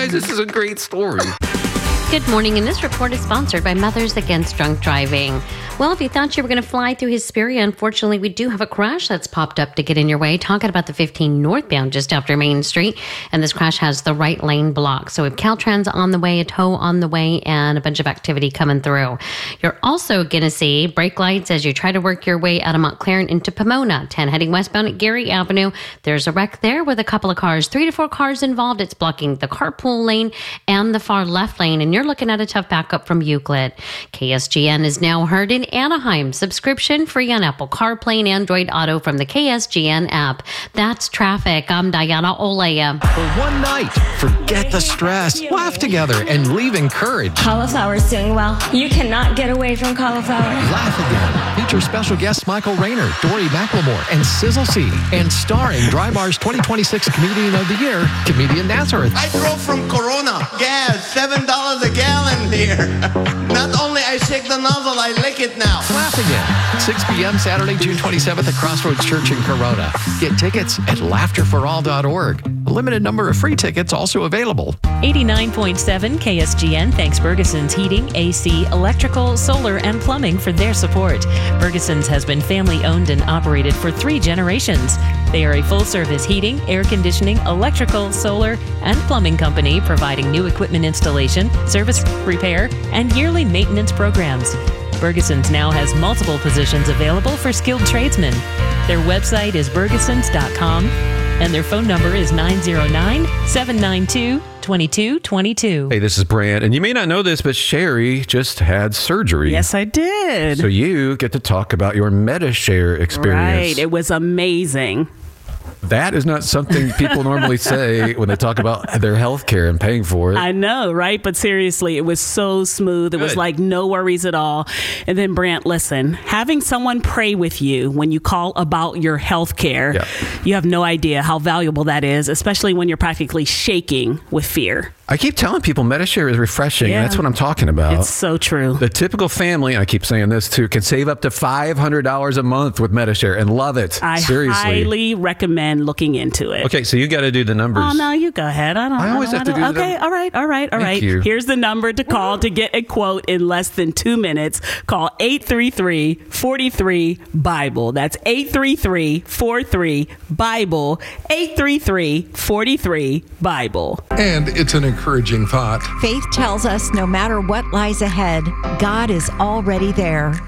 guys, this is a great story. Good morning, and this report is sponsored by Mothers Against Drunk Driving. Well, if you thought you were going to fly through Hesperia, unfortunately, we do have a crash that's popped up to get in your way. Talking about the 15 northbound just after Main Street, and this crash has the right lane blocked. So we have Caltrans on the way, a tow on the way, and a bunch of activity coming through. You're also going to see brake lights as you try to work your way out of Montclair into Pomona. 10 heading westbound at Gary Avenue. There's a wreck there with a couple of cars, 3 to 4 cars involved. It's blocking the carpool lane and the far left lane, and you're looking at a tough backup from Euclid. KSGN is now heard in Anaheim. Subscription free on Apple CarPlay and Android Auto from the KSGN app. That's traffic. I'm Diana Olea. For one night, forget the stress, laugh together, and leave encouraged. Cauliflower's doing well. You cannot get away from cauliflower. Laugh Again. Feature special guests Michael Rayner, Dory McLemore, and Sizzle C. And starring Dry Bar's 2026 Comedian of the Year, Comedian Nazareth. I drove from Corona. Gas, $7 a gallon here. Not only I shake the nozzle, I lick it now. Laugh Again. 6 p.m. Saturday, June 27th at Crossroads Church in Corona. Get tickets at laughterforall.org. A limited number of free tickets also available. 89.7 KSGN thanks Bergeson's Heating, AC, Electrical, Solar, and Plumbing for their support. Bergeson's has been family-owned and operated for 3 generations. They are a full-service heating, air conditioning, electrical, solar, and plumbing company providing new equipment installation, service repair, and yearly maintenance programs. Bergeson's now has multiple positions available for skilled tradesmen. Their website is bergesons.com, and their phone number is 909-792-2222. Hey, this is Brant, and you may not know this, but Sherry just had surgery. Yes, I did. So you get to talk about your MediShare experience. Right. It was amazing. That is not something people normally say when they talk about their health care and paying for it. I know, right? But seriously, it was so smooth. It was like no worries at all. And then, Brant, listen, having someone pray with you when you call about your health care, you have no idea how valuable that is, especially when you're practically shaking with fear. I keep telling people MediShare is refreshing. Yeah. That's what I'm talking about. It's so true. The typical family, and I keep saying this too, can save up to $500 a month with MediShare and love it. I Seriously. highly recommend looking into it. Okay, so you got to do the numbers. Oh, no, you go ahead. I always have to do the Okay, all right. Thank you. Here's the number to call to get a quote in less than 2 minutes. Call 833-43-BIBLE. That's 833-43-BIBLE. 833-43-BIBLE. And it's an encouraging thought. Faith tells us no matter what lies ahead, God is already there.